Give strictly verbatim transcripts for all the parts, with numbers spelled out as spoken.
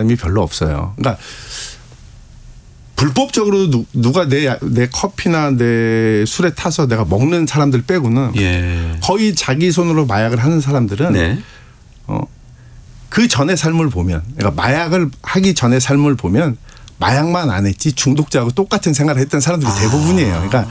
사람이 별로 없어요. 그러니까 불법적으로 누, 누가 내, 내 커피나 내 술에 타서 내가 먹는 사람들 빼고는 예. 거의 자기 손으로 마약을 하는 사람들은 네. 어, 그 전의 삶을 보면 그러니까 마약을 하기 전의 삶을 보면 마약만 안 했지 중독자하고 똑같은 생활을 했던 사람들이 대부분이에요. 그러니까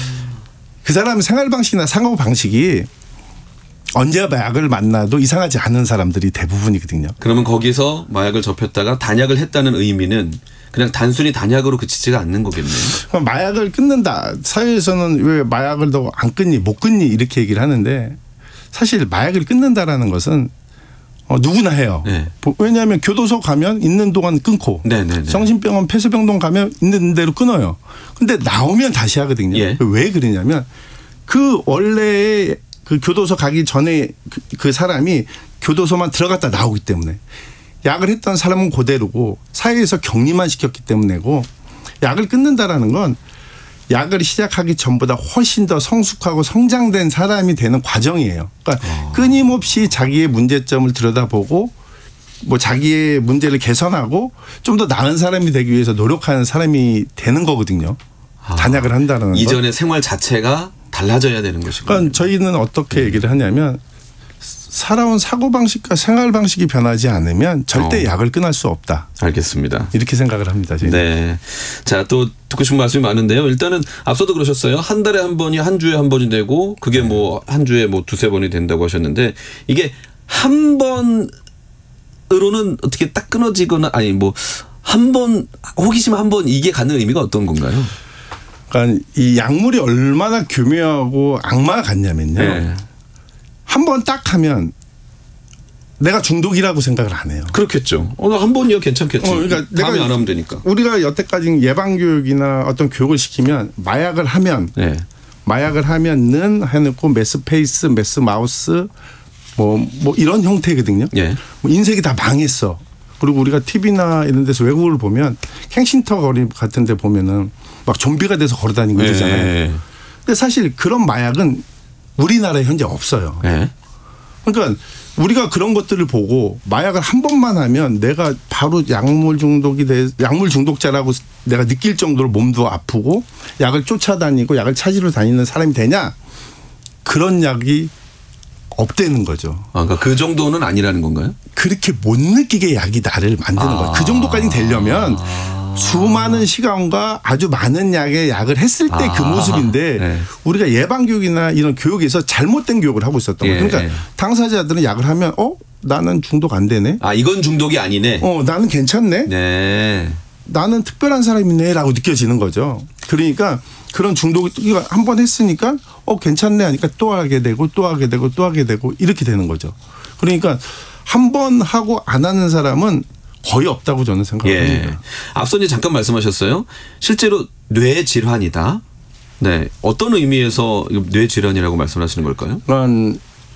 그 사람의 생활 방식이나 사고 방식이 언제 마약을 만나도 이상하지 않은 사람들이 대부분이거든요. 그러면 거기서 마약을 접했다가 단약을 했다는 의미는 그냥 단순히 단약으로 그치지가 않는 거겠네요. 마약을 끊는다. 사회에서는 왜 마약을 더 안 끊니 못 끊니 이렇게 얘기를 하는데 사실 마약을 끊는다라는 것은 어, 누구나 해요. 네. 왜냐하면 교도소 가면 있는 동안 끊고 네네네. 정신병원 폐쇄병동 가면 있는 대로 끊어요. 근데 나오면 다시 하거든요. 예. 왜 그러냐면 그 원래의 그 교도소 가기 전에 그, 그 사람이 교도소만 들어갔다 나오기 때문에 약을 했던 사람은 그대로고 사회에서 격리만 시켰기 때문에고 약을 끊는다라는 건 약을 시작하기 전보다 훨씬 더 성숙하고 성장된 사람이 되는 과정이에요. 그러니까 어. 끊임없이 자기의 문제점을 들여다보고 뭐 자기의 문제를 개선하고 좀 더 나은 사람이 되기 위해서 노력하는 사람이 되는 거거든요. 아. 단약을 한다는 건. 이전의 생활 자체가 달라져야 되는 것이고. 그러니까 저희는 어떻게 네. 얘기를 하냐면 살아온 사고방식과 생활방식이 변하지 않으면 절대 어. 약을 끊을 수 없다. 알겠습니다. 이렇게 생각을 합니다. 저희는. 네. 자, 또 듣고 싶은 말씀이 많은데요. 일단은 앞서도 그러셨어요. 한 달에 한 번이 한 주에 한 번이 되고 그게 뭐 한 주에 뭐 두세 번이 된다고 하셨는데 이게 한 번으로는 어떻게 딱 끊어지거나 아니 뭐 한 번 호기심 한 번 이게 갖는 의미가 어떤 건가요? 그러니까 이 약물이 얼마나 교묘하고 악마 같냐면요. 네. 한 번 딱 하면 내가 중독이라고 생각을 안 해요. 그렇겠죠. 어, 한 번이요 괜찮겠지. 어, 그러니까 다음에 안 하면 되니까. 우리가 여태까지 예방교육이나 어떤 교육을 시키면 마약을 하면 네. 마약을 하면은 해놓고 매스페이스, 매스마우스 뭐, 뭐 이런 형태거든요. 네. 뭐 인생이 다 망했어. 그리고 우리가 티비나 이런 데서 외국을 보면 캥싱턴 거리 같은 데 보면은 막 좀비가 돼서 걸어다니고 네. 그러잖아요. 근데 사실 그런 마약은 우리나라에 현재 없어요. 네. 그러니까 우리가 그런 것들을 보고 마약을 한 번만 하면 내가 바로 약물 중독이 돼 약물 중독자라고 내가 느낄 정도로 몸도 아프고 약을 쫓아다니고 약을 찾으러 다니는 사람이 되냐? 그런 약이 없다는 거죠. 아, 그러니까 그 정도는 아니라는 건가요? 그렇게 못 느끼게 약이 나를 만드는 아. 거예요. 그 정도까지 되려면 수많은 시간과 아주 많은 약의 약을 했을 때 그 아. 모습인데 네. 우리가 예방교육이나 이런 교육에서 잘못된 교육을 하고 있었던 거예요. 그러니까 예. 당사자들은 약을 하면 어? 나는 중독 안 되네. 아 이건 중독이 아니네. 어 나는 괜찮네. 네. 나는 특별한 사람이네 라고 느껴지는 거죠. 그러니까 그런 중독이 한 번 했으니까 어 괜찮네 하니까 또 하게 되고 또 하게 되고 또 하게 되고 이렇게 되는 거죠. 그러니까 한 번 하고 안 하는 사람은 거의 없다고 저는 생각합니다. 예. 앞서 이제 잠깐 말씀하셨어요. 실제로 뇌 질환이다. 네, 어떤 의미에서 뇌 질환이라고 말씀하시는 걸까요? 그러니까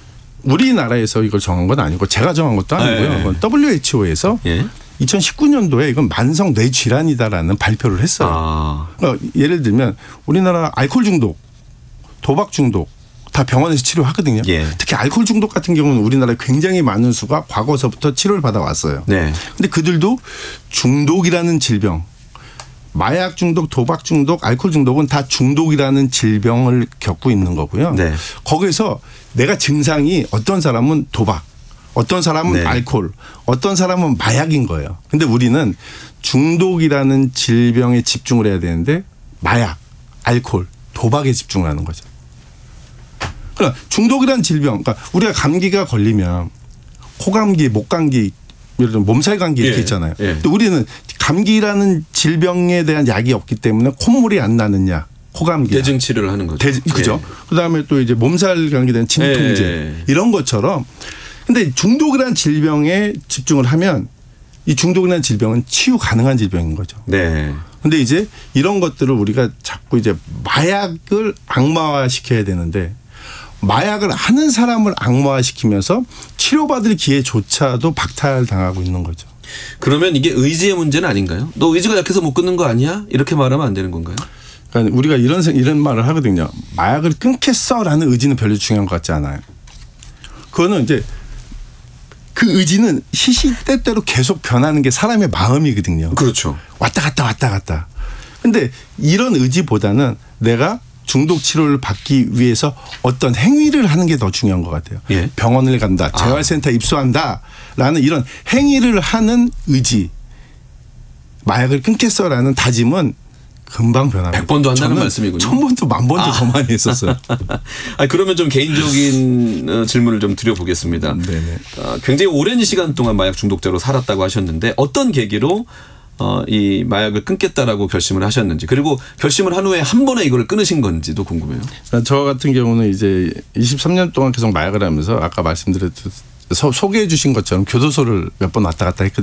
우리나라에서 이걸 정한 건 아니고 제가 정한 것도 아니고요. 예. 더블유에이치오에서 예. 이천십구 년도에 이건 만성 뇌 질환이다라는 발표를 했어요. 아. 그러니까 예를 들면 우리나라 알코올 중독, 도박 중독 다 병원에서 치료하거든요. 예. 특히 알코올 중독 같은 경우는 우리나라에 굉장히 많은 수가 과거서부터 치료를 받아왔어요. 그런데 네. 그들도 중독이라는 질병, 마약 중독, 도박 중독, 알코올 중독은 다 중독이라는 질병을 겪고 있는 거고요. 네. 거기서 내가 증상이 어떤 사람은 도박, 어떤 사람은 네. 알코올, 어떤 사람은 마약인 거예요. 그런데 우리는 중독이라는 질병에 집중을 해야 되는데 마약, 알코올, 도박에 집중을 하는 거죠. 그러니까 중독이라는 질병, 그러니까 우리가 감기가 걸리면 코감기, 목감기, 예를 들면 몸살 감기 이렇게 예, 있잖아요. 예. 근데 우리는 감기라는 질병에 대한 약이 없기 때문에 콧물이 안 나는 약, 코감기. 대증 치료를 하는 거죠. 대, 그죠. 예. 그다음에 또 이제 몸살 감기에 대한 진통제 예. 이런 것처럼. 근데 중독이라는 질병에 집중을 하면 이 중독이라는 질병은 치유 가능한 질병인 거죠. 네. 근데 이제 이런 것들을 우리가 자꾸 이제 마약을 악마화 시켜야 되는데 마약을 하는 사람을 악마화시키면서 치료받을 기회조차도 박탈당하고 있는 거죠. 그러면 이게 의지의 문제는 아닌가요? 너 의지가 약해서 못 끊는 거 아니야? 이렇게 말하면 안 되는 건가요? 그러니까 우리가 이런 이런 말을 하거든요. 마약을 끊겠어라는 의지는 별로 중요한 것 같지 않아요. 그거는 이제 그 의지는 시시때때로 계속 변하는 게 사람의 마음이거든요. 그렇죠. 왔다 갔다 왔다 갔다. 근데 이런 의지보다는 내가 중독 치료를 받기 위해서 어떤 행위를 하는 게 더 중요한 것 같아요. 예. 병원을 간다, 재활센터 아. 입소한다라는 이런 행위를 하는 의지. 마약을 끊겠어라는 다짐은 금방 변합니다. 백 번도 한다는 말씀이군요. 천 번도 만 번도 아. 더 많이 했었어요. 아, 그러면 좀 개인적인 질문을 좀 드려보겠습니다. 네네. 어, 굉장히 오랜 시간 동안 마약 중독자로 살았다고 하셨는데 어떤 계기로 어, 이 마약을 끊겠다라고 결심을 하셨는지, 그리고 결심을 한 후에 한 번에 이걸 끊으신 건지도 궁금해요. 저 같은 경우는 이제 이십삼 년 동안 계속 마약을 하면서 아까 말씀드렸듯 소개해 주신 것처럼 교도소를 몇 번 왔다 갔다 했거든요.